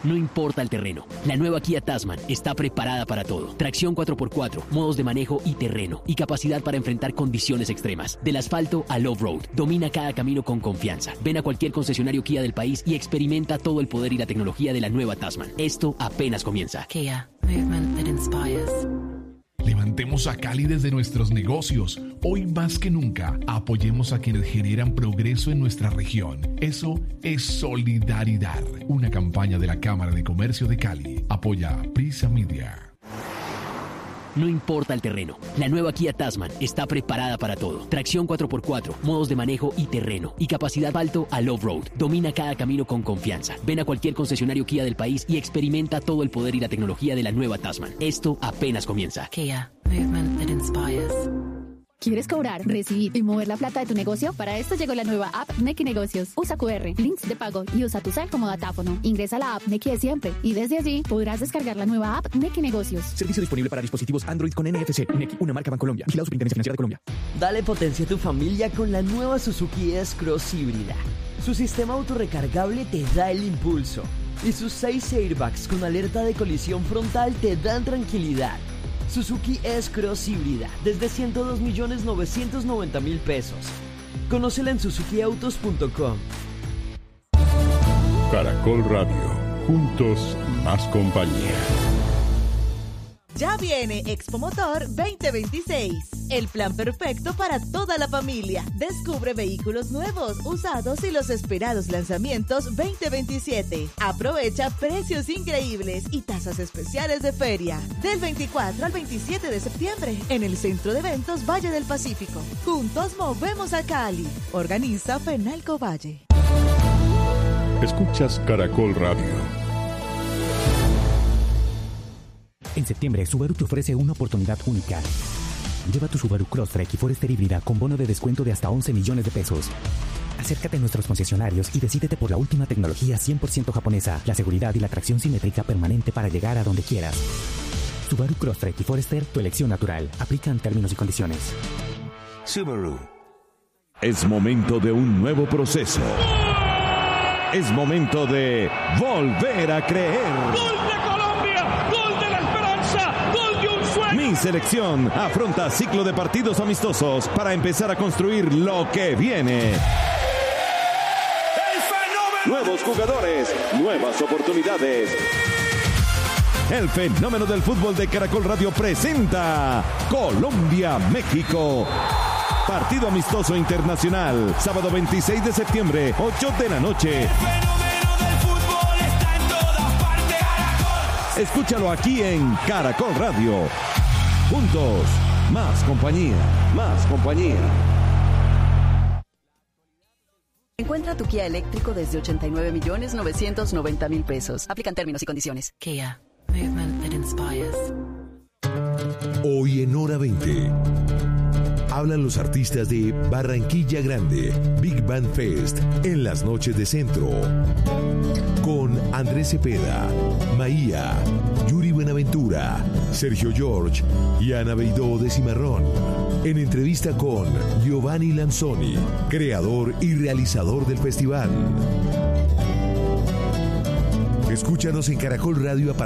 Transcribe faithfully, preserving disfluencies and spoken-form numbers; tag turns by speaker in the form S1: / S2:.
S1: No importa el terreno, la nueva Kia Tasman está preparada para todo. Tracción cuatro por cuatro, modos de manejo y terreno, y capacidad para enfrentar condiciones extremas. Del asfalto al off-road, domina cada camino con confianza. Ven a cualquier concesionario Kia del país y experimenta todo el poder y la tecnología de la nueva Tasman. Esto apenas comienza.
S2: Kia, movement that inspires.
S3: Levantemos a Cali desde nuestros negocios. Hoy más que nunca, apoyemos a quienes generan progreso en nuestra región. Eso es solidaridad. Una campaña de la Cámara de Comercio de Cali. Apoya Prisa Media.
S1: No importa el terreno, la nueva Kia Tasman está preparada para todo. Tracción cuatro por cuatro, modos de manejo y terreno, y capacidad alto al off-road. Domina cada camino con confianza. Ven a cualquier concesionario Kia del país y experimenta todo el poder y la tecnología de la nueva Tasman. Esto apenas comienza.
S2: Kia, movement that inspires.
S4: ¿Quieres cobrar, recibir y mover la plata de tu negocio? Para esto llegó la nueva app Nequi Negocios. Usa cu erre, links de pago y usa tu cel como datáfono. Ingresa a la app Nequi de siempre y desde allí podrás descargar la nueva app Nequi Negocios.
S5: Servicio disponible para dispositivos Android con N F C. Nequi, una marca Bancolombia. Vigilado Superintendencia Financiera de Colombia.
S6: Dale potencia a tu familia con la nueva Suzuki S-Cross híbrida. Su sistema autorrecargable te da el impulso y sus seis airbags con alerta de colisión frontal te dan tranquilidad. Suzuki S-Cross híbrida desde ciento dos millones novecientos noventa mil pesos. Conócela en suzuki autos punto com.
S7: Caracol Radio. Juntos más compañía.
S8: Ya viene Expo Motor veinte veintiséis, el plan perfecto para toda la familia. Descubre vehículos nuevos, usados y los esperados lanzamientos veinte veintisiete. Aprovecha precios increíbles y tasas especiales de feria. Del veinticuatro al veintisiete de septiembre en el Centro de Eventos Valle del Pacífico. Juntos movemos a Cali. Organiza Fenalco Valle.
S7: Escuchas Caracol Radio.
S5: En septiembre, Subaru te ofrece una oportunidad única. Lleva tu Subaru Crosstrek y Forester híbrida con bono de descuento de hasta once millones de pesos. Acércate a nuestros concesionarios y decídete por la última tecnología cien por ciento japonesa, la seguridad y la tracción simétrica permanente para llegar a donde quieras. Subaru Crosstrek y Forester, tu elección natural. Aplican términos y condiciones.
S9: Subaru. Es momento de un nuevo proceso. Es momento de volver a creer. Mi selección afronta ciclo de partidos amistosos para empezar a construir lo que viene. Nuevos jugadores, nuevas oportunidades. El fenómeno del fútbol de Caracol Radio presenta Colombia-México. Partido amistoso internacional, sábado veintiséis de septiembre, ocho de la noche. Escúchalo aquí en Caracol Radio. Juntos, más compañía, más compañía.
S10: Encuentra tu Kia eléctrico desde ochenta y nueve millones novecientos noventa mil pesos. Aplican términos y condiciones.
S2: Kia, movement that inspires.
S11: Hoy en Hora veinte. Hablan los artistas de Barranquilla Grande, Big Band Fest, en las noches de Centro. Con Andrés Cepeda, Maía, Yuri Buenaventura, Sergio George y Ana Beidó de Cimarrón. En entrevista con Giovanni Lanzoni, creador y realizador del festival. Escúchanos en Caracol Radio a